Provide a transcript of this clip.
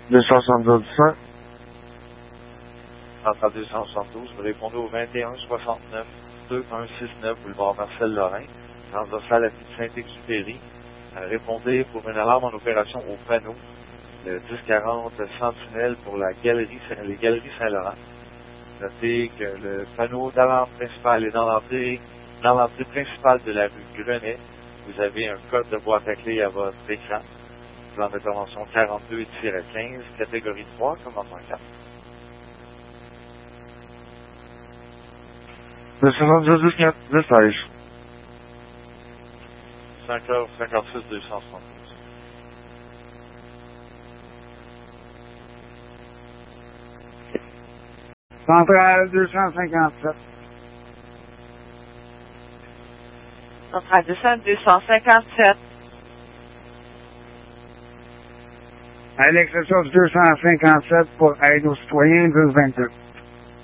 272. Centrale 272, vous répondez au 2169 2169 boulevard Marcel Lorrain, transversal à Saint-Exupéry. Répondez pour une alarme en opération au panneau, le 1040 Sentinelle pour les Galeries Saint-Laurent. Notez que le panneau d'alarme principal est dans l'entrée principale de la rue Grenet. Vous avez un code de boîte à clés à votre écran. Plan d'intervention 42-15, catégorie 3, commandement 4. 272 16. 5h56 272. Centrale 257. Centrale 257. Alex Ressources 257 pour aide aux citoyens 1022.